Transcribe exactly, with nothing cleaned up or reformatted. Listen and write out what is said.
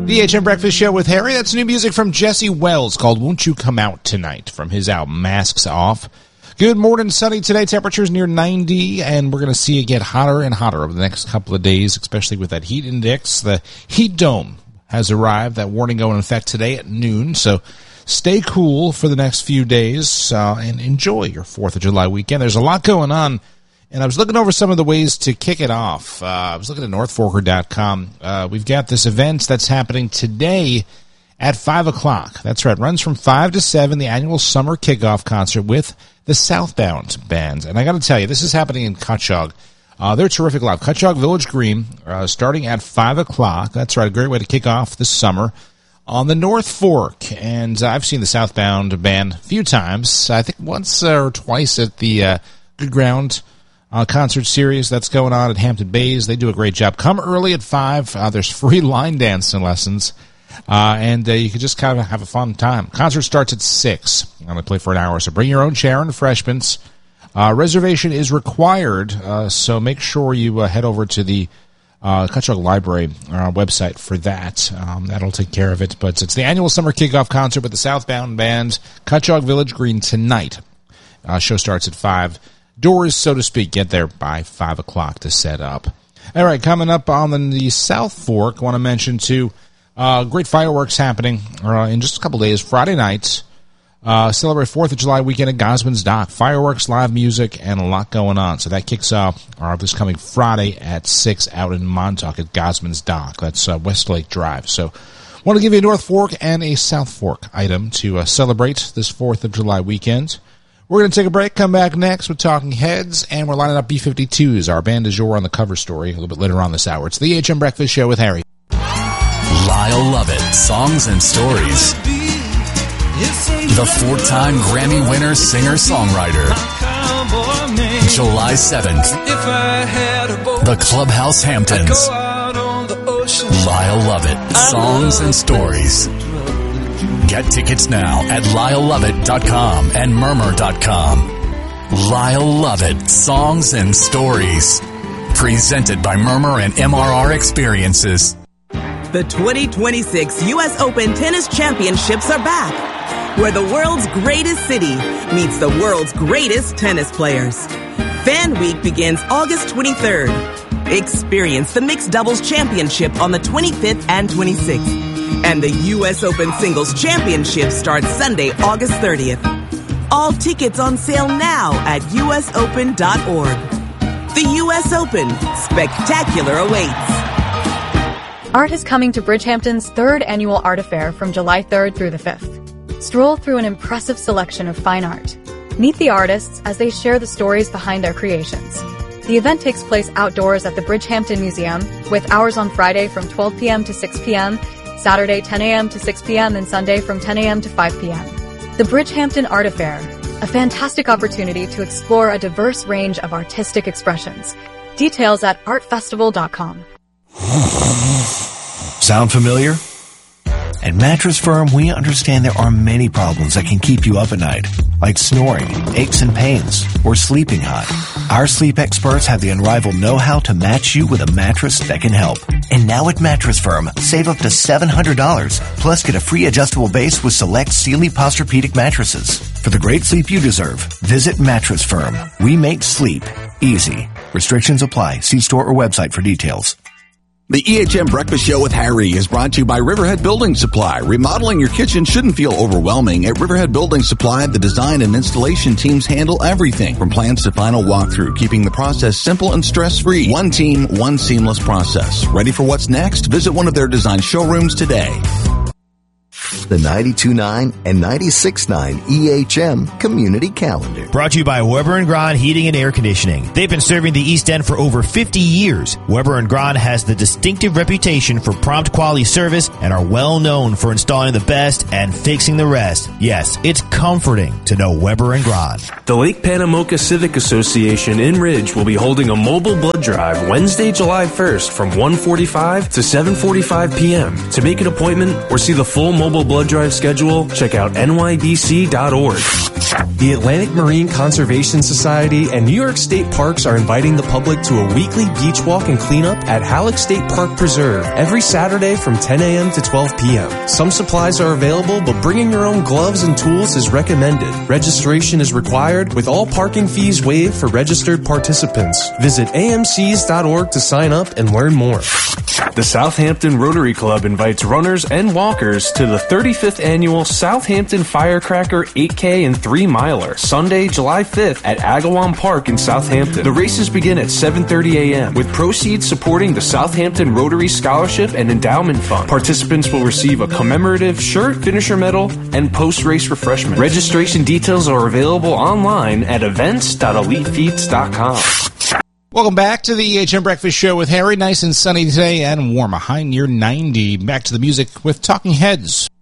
The H M Breakfast Show with Harry. That's new music from Jesse Wells called Won't You Come Out Tonight from his album Masks Off. Good morning, sunny today. Temperatures near ninety, and we're going to see it get hotter and hotter over the next couple of days, especially with that heat index. The heat dome has arrived. That warning going in effect today at noon, so stay cool for the next few days uh, and enjoy your fourth of July weekend. There's a lot going on. And I was looking over some of the ways to kick it off. Uh, I was looking at north forker dot com. Uh, we've got this event that's happening today at five o'clock. That's right. It runs from five to seven, the annual summer kickoff concert with the Southbound Band. And I got to tell you, this is happening in Cutchogue. Uh, they're terrific live. Cutchogue Village Green, uh, starting at five o'clock. That's right. A great way to kick off the summer on the North Fork. And uh, I've seen the Southbound Band a few times. I think once or twice at the uh, Good Ground Uh, concert series that's going on at Hampton Bays. They do a great job. Come early at five. Uh, there's free line dancing lessons, uh, and uh, you can just kind of have a fun time. Concert starts at six. I'm going to play for an hour, so bring your own chair and refreshments. Uh, reservation is required, uh, so make sure you uh, head over to the uh, Cutchogue Library uh, website for that. Um, that'll take care of it. But it's the annual summer kickoff concert with the Southbound Band, Cutchogue Village Green tonight. Uh, show starts at five. Doors, so to speak, get there by five o'clock to set up. All right, coming up on the, the South Fork, I want to mention, too, uh, great fireworks happening uh, in just a couple days. Friday night, uh, celebrate fourth of July weekend at Gosman's Dock. Fireworks, live music, and a lot going on. So that kicks off uh, this coming Friday at six out in Montauk at Gosman's Dock. That's uh, Westlake Drive. So I want to give you a North Fork and a South Fork item to uh, celebrate this fourth of July weekend. We're going to take a break, come back next with Talking Heads, and we're lining up B fifty-twos, our band du jour on the cover story, a little bit later on this hour. It's the H M Breakfast Show with Harry. Lyle Lovett, Songs and Stories. The four-time Grammy winner, singer-songwriter. July seventh, the Clubhouse Hamptons. Lyle Lovett, Songs and Stories. Get tickets now at lyle lovett dot com and murmur dot com. Lyle Lovett, Songs and Stories. Presented by Murmur and M R R Experiences. The twenty twenty-six U S Open Tennis Championships are back, where the world's greatest city meets the world's greatest tennis players. Fan Week begins August twenty-third. Experience the Mixed Doubles Championship on the twenty-fifth and twenty-sixth. And the U S Open Singles Championship starts Sunday, August thirtieth. All tickets on sale now at U S open dot org. The U S Open. Spectacular awaits. Art is coming to Bridgehampton's third annual art affair from July third through the fifth. Stroll through an impressive selection of fine art. Meet the artists as they share the stories behind their creations. The event takes place outdoors at the Bridgehampton Museum, with hours on Friday from twelve p.m. to six p.m., Saturday ten a.m. to six p.m., and Sunday from ten a.m. to five p.m. The Bridgehampton Art Affair, a fantastic opportunity to explore a diverse range of artistic expressions. Details at art festival dot com. Sound familiar? At Mattress Firm, we understand there are many problems that can keep you up at night, like snoring, aches and pains, or sleeping hot. Our sleep experts have the unrivaled know-how to match you with a mattress that can help. And now at Mattress Firm, save up to seven hundred dollars, plus get a free adjustable base with select Sealy Posturepedic mattresses. For the great sleep you deserve, visit Mattress Firm. We make sleep easy. Restrictions apply. See store or website for details. The E H M Breakfast Show with Harry is brought to you by Riverhead Building Supply. Remodeling your kitchen shouldn't feel overwhelming. At Riverhead Building Supply, the design and installation teams handle everything from plans to final walkthrough, keeping the process simple and stress-free. One team, one seamless process. Ready for what's next? Visit one of their design showrooms today. The ninety-two point nine and ninety-six point nine E H M Community Calendar. Brought to you by Weber and Grahn Heating and Air Conditioning. They've been serving the East End for over fifty years. Weber and Grahn has the distinctive reputation for prompt quality service and are well known for installing the best and fixing the rest. Yes, it's comforting to know Weber and Grahn. The Lake Panamoka Civic Association in Ridge will be holding a mobile blood drive Wednesday, July first from one forty-five to seven forty-five p.m. To make an appointment or see the full mobile mobile blood drive schedule, check out N Y B C dot org. The Atlantic Marine Conservation Society and New York State Parks are inviting the public to a weekly beach walk and cleanup at Halleck State Park Preserve every Saturday from ten a.m. to twelve p.m. Some supplies are available, but bringing your own gloves and tools is recommended. Registration is required, with all parking fees waived for registered participants. Visit A M Cs dot org to sign up and learn more. The Southampton Rotary Club invites runners and walkers to the thirty-fifth Annual Southampton Firecracker eight K and three miler, Sunday, July fifth at Agawam Park in Southampton. The races begin at seven thirty a.m. with proceeds supporting the Southampton Rotary Scholarship and Endowment Fund. Participants will receive a commemorative shirt, finisher medal, and post-race refreshment. Registration details are available online at events dot elite feats dot com. Welcome back to the E H M Breakfast Show with Harry. Nice and sunny today and warm, a high near ninety. Back to the music with Talking Heads.